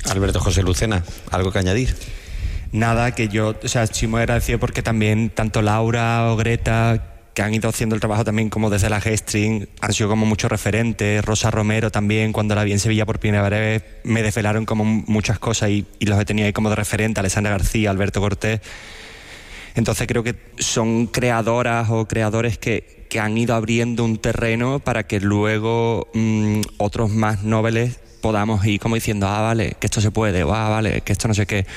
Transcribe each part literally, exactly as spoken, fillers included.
Alberto José Lucena, ¿algo que añadir? Nada, que yo, o sea, estoy muy agradecido porque también tanto Laura o Greta, que han ido haciendo el trabajo también como desde la G-String, han sido como muchos referentes. Rosa Romero también, cuando la vi en Sevilla por primera vez, me desvelaron como muchas cosas y, y los he tenido ahí como de referente, Alessandra García, Alberto Cortés. Entonces creo que son creadoras o creadores que, que han ido abriendo un terreno para que luego mmm, otros más nobles podamos ir como diciendo, ah, vale, que esto se puede, o ah, vale, que esto no sé qué.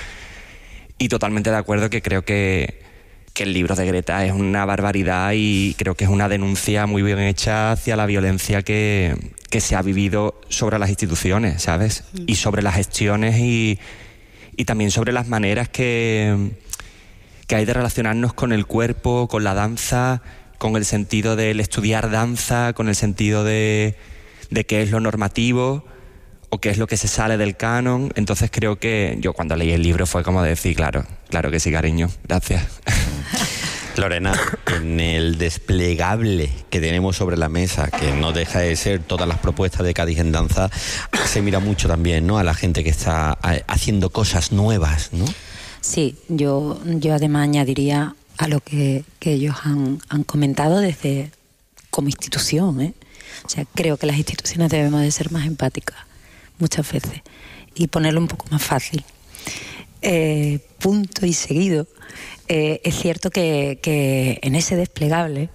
Y totalmente de acuerdo que creo que que el libro de Greta es una barbaridad y creo que es una denuncia muy bien hecha hacia la violencia que, que se ha vivido sobre las instituciones, ¿sabes? Mm. Y sobre las gestiones y, y también sobre las maneras que, que hay de relacionarnos con el cuerpo, con la danza, con el sentido del estudiar danza, con el sentido de, de qué es lo normativo o qué es lo que se sale del canon. Entonces creo que yo cuando leí el libro fue como decir, claro, claro que sí, cariño, gracias. Lorena, en el desplegable que tenemos sobre la mesa, que no deja de ser todas las propuestas de Cádiz en Danza, se mira mucho también, ¿no?, a la gente que está haciendo cosas nuevas, ¿no? Sí, yo, yo además añadiría a lo que, que ellos han, han comentado desde como institución, ¿eh? O sea, creo que las instituciones debemos de ser más empáticas muchas veces y ponerlo un poco más fácil. Eh, punto y seguido. Eh, es cierto que, que en ese desplegable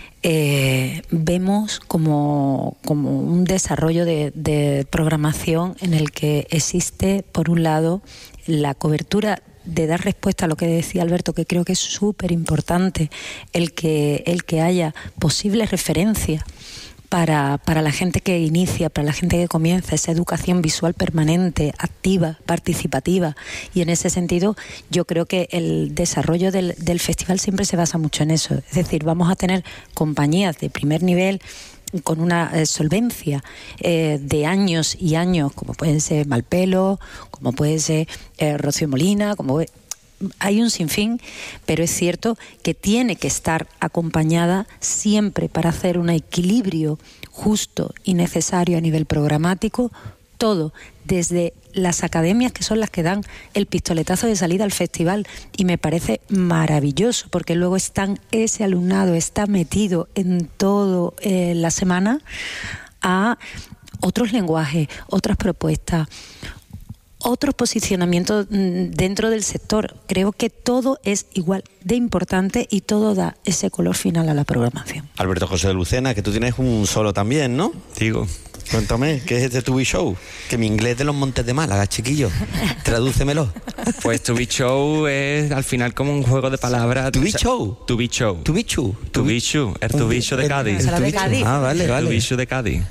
eh, vemos como, como un desarrollo de, de programación en el que existe, por un lado, la cobertura de dar respuesta a lo que decía Alberto, que creo que es súper importante, el que, el que haya posibles referencias Para, para la gente que inicia, para la gente que comienza, esa educación visual permanente, activa, participativa. Y en ese sentido yo creo que el desarrollo del, del festival siempre se basa mucho en eso. Es decir, vamos a tener compañías de primer nivel con una eh, solvencia eh, de años y años, como pueden ser Malpelo, como puede ser eh, Rocío Molina, como... Hay un sinfín, pero es cierto que tiene que estar acompañada siempre para hacer un equilibrio justo y necesario a nivel programático, todo, desde las academias, que son las que dan el pistoletazo de salida al festival, y me parece maravilloso, porque luego están, ese alumnado está metido en todo eh, la semana, a otros lenguajes, otras propuestas, otros posicionamientos dentro del sector. Creo que todo es igual de importante y todo da ese color final a la programación. Alberto José Lucena, que tú tienes un solo también, ¿no? Digo. Cuéntame, ¿qué es este To Be Show? Que mi inglés de los Montes de Málaga, chiquillo. Tradúcemelo. Pues To Be Show es al final como un juego de palabras. To Be Show. To Be Show. To Be Show. To Be Show. El To Be Show de Cádiz. El de Cádiz. Ah, vale, vale. To Be Show de Cádiz.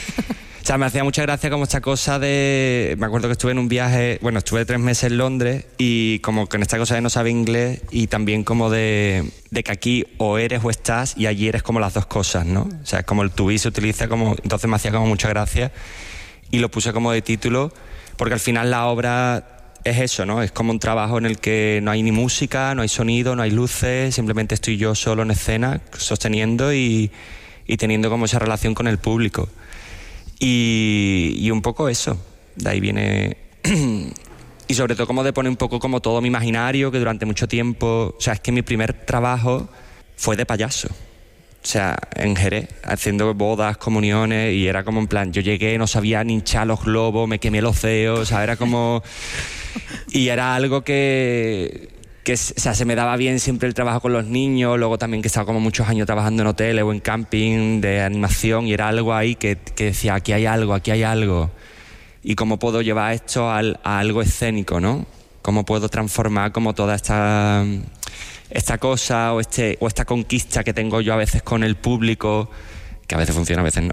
O sea, me hacía mucha gracia como esta cosa de... Me acuerdo que estuve en un viaje... Bueno, estuve tres meses en Londres y como con esta cosa de no saber inglés y también como de, de que aquí o eres o estás y allí eres como las dos cosas, ¿no? O sea, es como el to be se utiliza como... Entonces me hacía como mucha gracia y lo puse como de título porque al final la obra es eso, ¿no? Es como un trabajo en el que no hay ni música, no hay sonido, no hay luces, simplemente estoy yo solo en escena sosteniendo y, y teniendo como esa relación con el público. Y, y un poco eso, de ahí viene y sobre todo como de poner un poco como todo mi imaginario, que durante mucho tiempo, o sea, es que mi primer trabajo fue de payaso, o sea, en Jerez, haciendo bodas, comuniones, y era como en plan, yo llegué, no sabía ni hinchar los globos, me quemé los dedos, o sea, era como... Y era algo que... que o sea, se me daba bien siempre el trabajo con los niños, luego también que estaba como muchos años trabajando en hoteles o en camping de animación, y era algo ahí que, que decía, aquí hay algo, aquí hay algo, y cómo puedo llevar esto al, a algo escénico, ¿no? Cómo puedo transformar como toda esta, esta cosa o, este, o esta conquista que tengo yo a veces con el público, que a veces funciona, a veces no.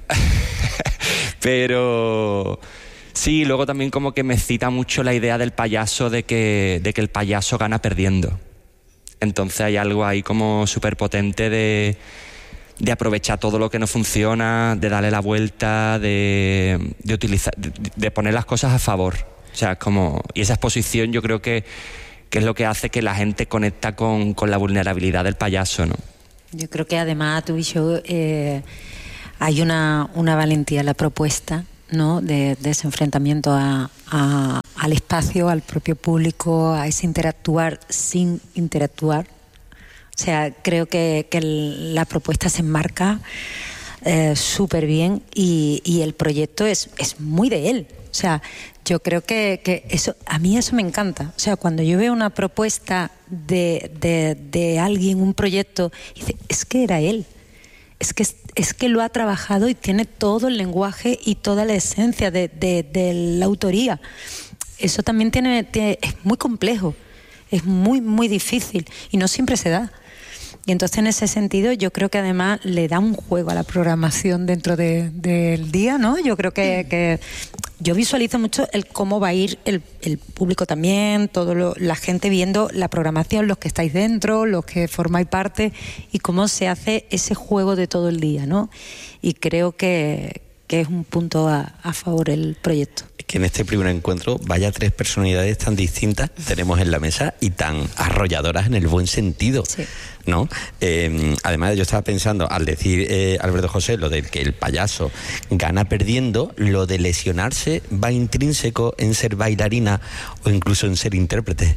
Pero... Sí, luego también como que me cita mucho la idea del payaso, de que, de que el payaso gana perdiendo. Entonces hay algo ahí como súper potente de, de aprovechar todo lo que no funciona, de darle la vuelta, de, de, utilizar, de, de poner las cosas a favor. O sea, como... Y esa exposición yo creo que, que es lo que hace que la gente conecta con, con la vulnerabilidad del payaso, ¿no? Yo creo que además, To Be Show, eh, hay una, una valentía en la propuesta, ¿no?, de, de ese enfrentamiento a, a, al espacio, al propio público, a ese interactuar sin interactuar. O sea, creo que, que el, la propuesta se enmarca eh, súper bien y, y el proyecto es, es muy de él. O sea, yo creo que, que eso, a mí eso me encanta. O sea, cuando yo veo una propuesta de, de, de alguien, un proyecto, y dice, es que era él. Es que, es que lo ha trabajado y tiene todo el lenguaje y toda la esencia de, de, de la autoría. Eso también tiene, tiene, es muy complejo, es muy, muy difícil y no siempre se da. Y entonces en ese sentido yo creo que además le da un juego a la programación dentro de, del día, ¿no? Yo creo que, que yo visualizo mucho el cómo va a ir el, el público también, todo lo, la gente viendo la programación, los que estáis dentro, los que formáis parte y cómo se hace ese juego de todo el día, ¿no? Y creo que, que es un punto a, a favor del proyecto. Que en este primer encuentro vaya tres personalidades tan distintas tenemos en la mesa y tan arrolladoras en el buen sentido, sí. ¿No? Eh, además yo estaba pensando, al decir eh, Alberto José, lo de que el payaso gana perdiendo, lo de lesionarse va intrínseco en ser bailarina o incluso en ser intérprete.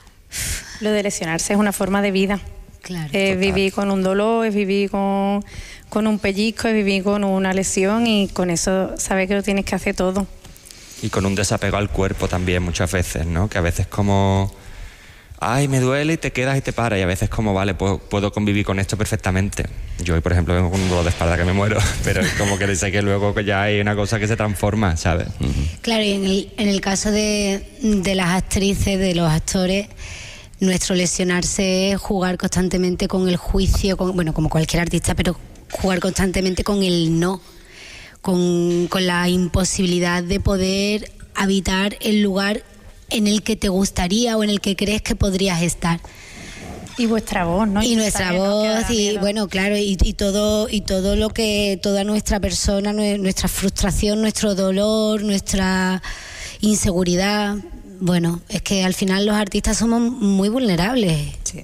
Lo de lesionarse es una forma de vida. Claro, es vivir con un dolor, es vivir con, con un pellizco, es vivir con una lesión y con eso sabes que lo tienes que hacer todo. Y con un desapego al cuerpo también muchas veces, ¿no? Que a veces como, ay, me duele y te quedas y te paras. Y a veces como, vale, puedo, puedo convivir con esto perfectamente. Yo hoy, por ejemplo, vengo con un dolor de espalda que me muero, pero es como que sé que luego que ya hay una cosa que se transforma, ¿sabes? Uh-huh. Claro, y en el, en el caso de, de las actrices, de los actores, nuestro lesionarse es jugar constantemente con el juicio, con, bueno, como cualquier artista, pero jugar constantemente con el no. Con, con la imposibilidad de poder habitar el lugar en el que te gustaría o en el que crees que podrías estar. Y vuestra voz, ¿no? Y, y nuestra voz, y miedo. Bueno, claro, y, y todo y todo lo que, toda nuestra persona, nuestra frustración, nuestro dolor, nuestra inseguridad. Bueno, es que al final los artistas somos muy vulnerables. Sí.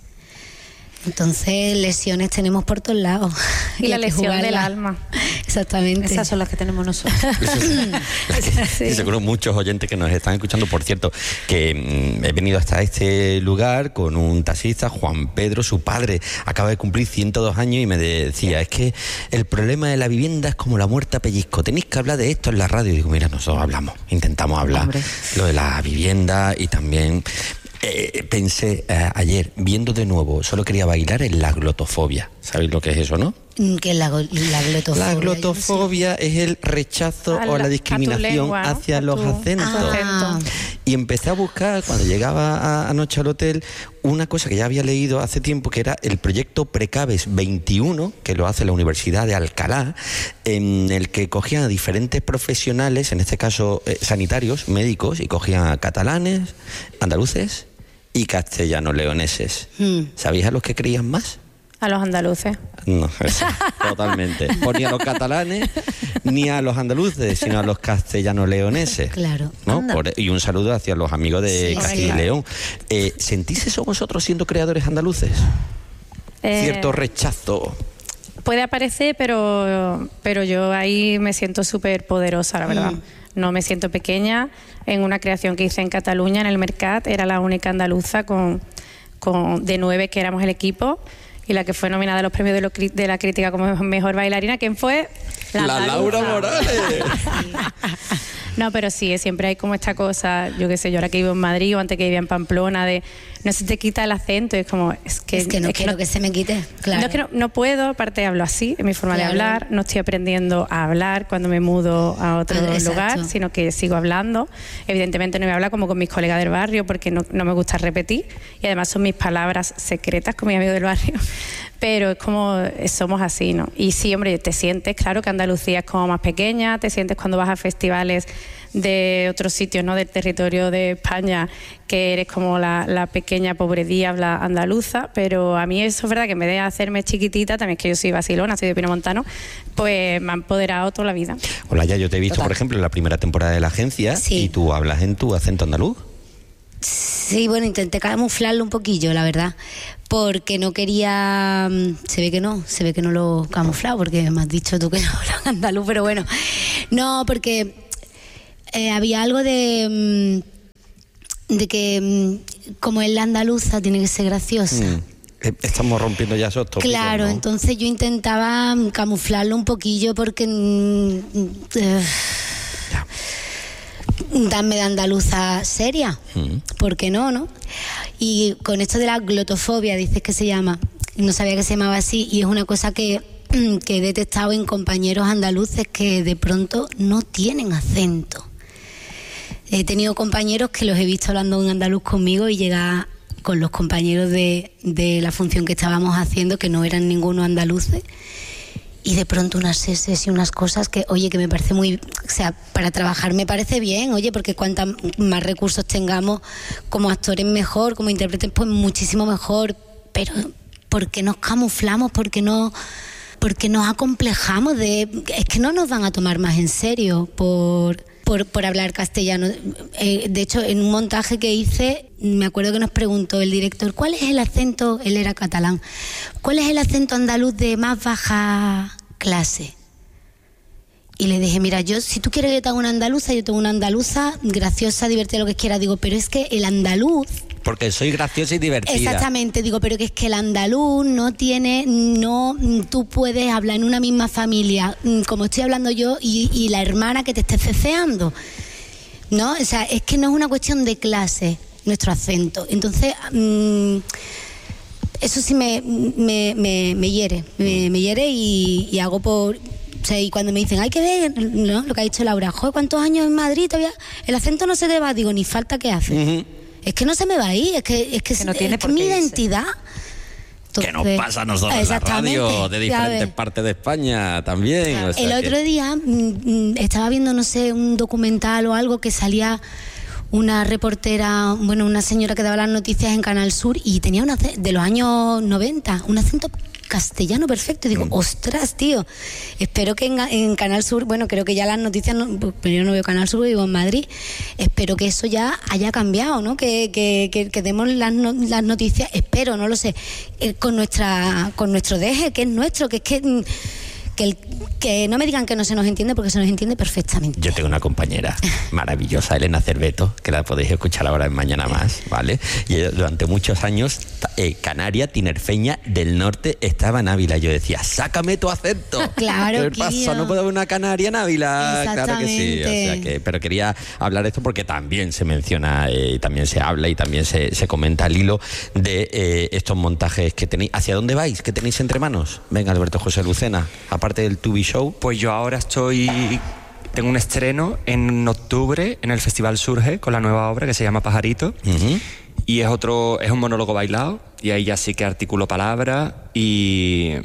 Entonces, lesiones tenemos por todos lados. Y, y la lesión del alma. Exactamente. Esas son las que tenemos nosotros. Sí. Y seguro muchos oyentes que nos están escuchando, por cierto, que mmm, he venido hasta este lugar con un taxista, Juan Pedro, su padre acaba de cumplir ciento dos años y me decía, es que el problema de la vivienda es como la muerte a pellizco, tenéis que hablar de esto en la radio. Y digo, mira, nosotros hablamos, intentamos hablar. Hombre. Lo de la vivienda y también... Eh, pensé eh, ayer, viendo de nuevo, solo quería bailar en la glotofobia. ¿Sabéis lo que es eso, no? ¿Qué es la, la glotofobia? La glotofobia es el rechazo la, o la discriminación lengua, hacia los tu, acentos. Ah. Y empecé a buscar, cuando llegaba a, anoche al hotel, una cosa que ya había leído hace tiempo, que era el proyecto Precaves veintiuno, que lo hace la Universidad de Alcalá, en el que cogían a diferentes profesionales, en este caso eh, sanitarios, médicos, y cogían a catalanes, andaluces y castellanos leoneses. Hmm. ¿Sabéis a los que creían más? A los andaluces. No, eso, totalmente. Pues ni a los catalanes ni a los andaluces, sino a los castellanos leoneses. Claro. ¿No? Por, y un saludo hacia los amigos de sí, Castilla claro. y León. Eh, ¿Sentís eso vosotros siendo creadores andaluces? Eh, Cierto rechazo. Puede aparecer, pero, pero yo ahí me siento súper poderosa, la verdad. Mm. No me siento pequeña. En una creación que hice en Cataluña, en el Mercat, era la única andaluza con, con de nueve que éramos el equipo. Y la que fue nominada a los premios de, lo, de la crítica como mejor bailarina, ¿quién fue? La, la Laura Morales. Sí. No, pero sí, siempre hay como esta cosa, yo qué sé, yo ahora que vivo en Madrid o antes que vivía en Pamplona, de no se te quita el acento, es como, es que, es que no es quiero que, no, que se me quite, claro. No es que no, no puedo, aparte hablo así, es mi forma claro. de hablar, no estoy aprendiendo a hablar cuando me mudo a otro Exacto. lugar, sino que sigo hablando. Evidentemente no voy a hablar como con mis colegas del barrio porque no, no me gusta repetir y además son mis palabras secretas con mis amigos del barrio, pero es como, somos así, ¿no? Y sí, hombre, te sientes, claro que Andalucía es como más pequeña, te sientes cuando vas a festivales de otros sitios, ¿no? Del territorio de España, que eres como la, la pequeña pobre diabla andaluza, pero a mí eso es verdad que en vez de hacerme chiquitita, también es que yo soy vacilona, soy de Pinomontano, pues me ha empoderado toda la vida. Hola, ya yo te he visto, Total. por ejemplo, en la primera temporada de La Agencia, sí. y tú hablas en tu acento andaluz. Sí, bueno, intenté camuflarlo un poquillo, la verdad, porque no quería, se ve que no, se ve que no lo he camuflado, porque me has dicho tú que no hablas andaluz, pero bueno, no, porque... Eh, había algo de, de que mm, como es la andaluza tiene que ser graciosa. Mm. Estamos rompiendo ya esos tópicos, Claro, ¿no? entonces yo intentaba camuflarlo un poquillo porque mm, eh, darme de andaluza seria, mm. ¿por qué no, no? Y con esto de la glotofobia, dices que se llama, no sabía que se llamaba así, y es una cosa que, que he detectado en compañeros andaluces que de pronto no tienen acento. He tenido compañeros que los he visto hablando en andaluz conmigo y llega con los compañeros de, de la función que estábamos haciendo, que no eran ninguno andaluces, y de pronto unas eses y unas cosas que, oye, que me parece muy... O sea, para trabajar me parece bien, oye, porque cuantos más recursos tengamos como actores mejor, como intérpretes, pues muchísimo mejor, pero ¿por qué nos camuflamos? ¿Por qué no...? Porque nos acomplejamos de... Es que no nos van a tomar más en serio por... Por, por hablar castellano. Eh, de hecho, en un montaje que hice, me acuerdo que nos preguntó el director, ¿cuál es el acento? Él era catalán. ¿Cuál es el acento andaluz de más baja clase? Y le dije, mira, yo, si tú quieres que yo tenga una andaluza, yo tengo una andaluza graciosa, divertida, lo que quiera. Digo, pero es que el andaluz... Porque soy graciosa y divertida. Exactamente, digo, pero que es que el andaluz no tiene, no, tú puedes hablar en una misma familia, como estoy hablando yo, y, y la hermana que te esté ceceando, ¿no? O sea, es que no es una cuestión de clase, nuestro acento. Entonces, mmm, eso sí me, me, me, me hiere, me, me hiere y, y hago por... O sea, y cuando me dicen, hay que ver, ¿no? Lo que ha dicho Laura, joder, ¿cuántos años en Madrid todavía? El acento no se te va, digo, ni falta que hace. Uh-huh. Es que no se me va a ir, es que es, que que no tiene es que mi identidad. Entonces, que nos pasa a nosotros en la radio de diferentes partes de España también. O sea el que... otro día mmm, estaba viendo, no sé, un documental o algo que salía una reportera, bueno, una señora que daba las noticias en Canal Sur y tenía una de los años noventa, un acento castellano perfecto. Y digo, mm. ostras, tío, espero que en, en Canal Sur, bueno, creo que ya las noticias, no, pero yo no veo Canal Sur, vivo en Madrid, espero que eso ya haya cambiado, ¿no? Que, que, que, que demos las, no, las noticias, espero, no lo sé, eh, con nuestra con nuestro deje, que es nuestro, que es que... Que, el, que no me digan que no se nos entiende, porque se nos entiende perfectamente. Yo tengo una compañera maravillosa, Elena Cerveto, que la podéis escuchar ahora en Mañana Más, ¿vale? Y ella, durante muchos años, eh, canaria, tinerfeña del norte, estaba en Ávila. Yo decía, sácame tu acento. Claro, ¿qué pasa? ¿No puedo haber una canaria en Ávila? Claro que sí. O sea que, pero quería hablar de esto porque también se menciona, eh, también se habla y también se, se comenta al hilo de eh, estos montajes que tenéis. ¿Hacia dónde vais? ¿Qué tenéis entre manos? Venga, Alberto José Lucena, aparte del To Be Show. Pues yo ahora estoy... Tengo un estreno en octubre en el Festival Surge con la nueva obra que se llama Pajarito. Uh-huh. Y es otro, es un monólogo bailado. Y ahí ya sí que articulo palabras y...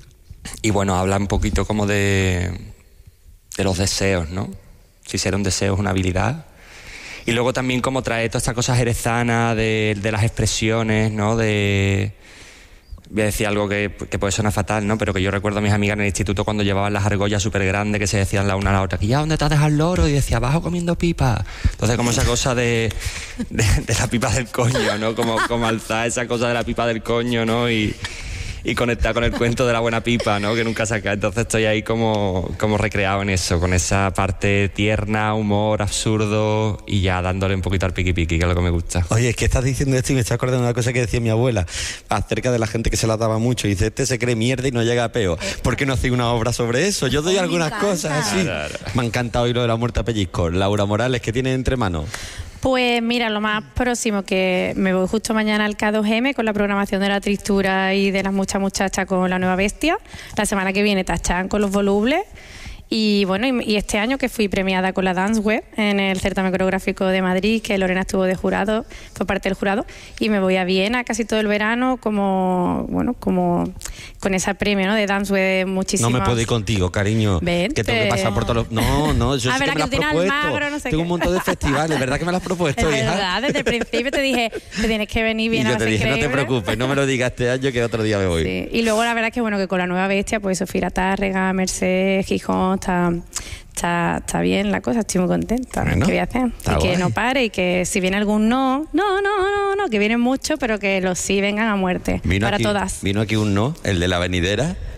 Y bueno, habla un poquito como de... de los deseos, ¿no? Si ser un deseo es una habilidad. Y luego también como trae toda esta cosa jerezana de, de las expresiones, ¿no? De... Voy a decir algo que, que puede sonar fatal, ¿no? Pero que yo recuerdo a mis amigas en el instituto cuando llevaban las argollas súper grandes que se decían la una a la otra, que ya, ¿dónde te has dejado el loro? Y decía, abajo comiendo pipa. Entonces, como esa cosa de, de, de la pipa del coño, ¿no? Como, como alzar esa cosa de la pipa del coño, ¿no? Y, y conectar con el cuento de la buena pipa, ¿no? Que nunca saca. Entonces estoy ahí como, como recreado en eso, con esa parte tierna, humor, absurdo y ya dándole un poquito al piqui piqui, que es lo que me gusta. Oye, es que estás diciendo esto y me estoy acordando de una cosa que decía mi abuela acerca de la gente que se la daba mucho. Y dice, este se cree mierda y no llega a peo. ¿Por qué no hacéis una obra sobre eso? Yo doy algunas cosas así. Claro. Me ha encantado oír lo de la muerte a pellizco. Laura Morales, ¿qué tiene entre manos? Pues mira, lo más próximo que me voy justo mañana al K dos M con la programación de la Tristura y de las muchas muchachas con la nueva bestia. La semana que viene Tachán con los volubles. Y bueno, y, y este año que fui premiada con la Dance Web en el certamen coreográfico de Madrid, que Lorena estuvo de jurado, fue parte del jurado, y me voy a Viena casi todo el verano como, bueno, como con ese premio, ¿no? De Dance Web muchísimas... No me puedo ir contigo, cariño. Vente. Que tengo que pasar por todos los... No, no, yo ah, sí que me lo has propuesto. Almagro, no sé tengo qué. un montón de festivales, ¿verdad que me lo has propuesto, es hija? verdad, desde el principio te dije, te tienes que venir bien a Y yo te dije, increíble. no te preocupes, no me lo digas este año que otro día me voy. Sí. Y luego la verdad es que bueno, que con la nueva bestia, pues Sofía Tárrega, Mercedes, Gijón, está... Está, está bien la cosa, estoy muy contenta. Bueno, ¿qué voy a hacer? Y guay. Que no pare y que si viene algún no, no, no, no, no, que vienen muchos, pero que los sí vengan a muerte. Vino para aquí, todas. Vino aquí un no, el de la venidera,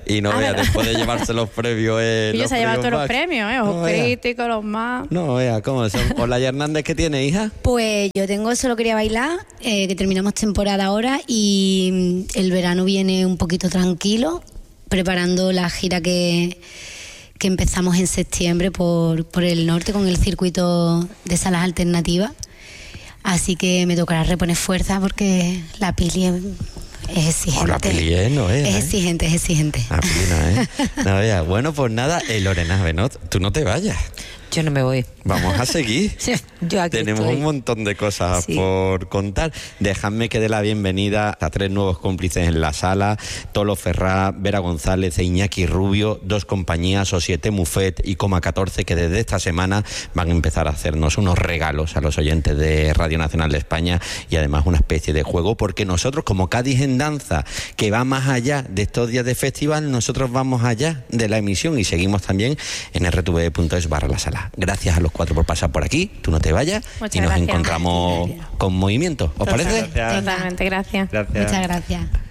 Y no Ah, vea, ¿verdad? después de llevarse los premios. Eh, Ellos los se ha llevado todos premios los Max. premios, ¿eh? Ojos No vea. críticos, los más. No, vea, ¿cómo son? Hola, Hernández, ¿qué tiene, hija? Pues yo tengo Solo quería bailar, eh, que terminamos temporada ahora y mm, el verano viene un poquito tranquilo, preparando la gira que, que empezamos en septiembre por, por el norte con el circuito de salas alternativas. Así que me tocará reponer fuerza porque la pili es, es exigente. Oh, la pili es, no es, Es ¿eh? exigente, es exigente. La pili no es. No, vea. Bueno, pues nada, eh, Lorena Benot, tú no te vayas. Yo no me voy. Vamos a seguir. Yo aquí Tenemos estoy. un montón de cosas Sí. por contar. Dejadme que dé la bienvenida a tres nuevos cómplices en la sala: Tolo Ferrá, Vera González e Iñaki Rubio, dos compañías, Societe Muffet y Coma catorce, que desde esta semana van a empezar a hacernos unos regalos a los oyentes de Radio Nacional de España y además una especie de juego, porque nosotros, como Cádiz en Danza, que va más allá de estos días de festival, nosotros vamos allá de la emisión y seguimos también en r t v punto es barra la sala. Gracias a los cuatro por pasar por aquí, tú no te vayas. Muchas y nos gracias. encontramos con movimiento. ¿Os parece? Gracias. Totalmente, gracias. Gracias. Muchas gracias.